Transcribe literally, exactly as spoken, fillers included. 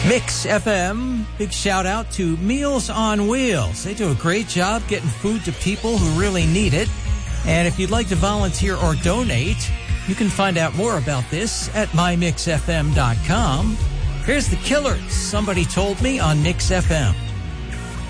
Mix F M, big shout out to Meals on Wheels. They do a great job getting food to people who really need it. And if you'd like to volunteer or donate, you can find out more about this at my mix f m dot com. Here's the Killers, Somebody Told Me on Mix F M.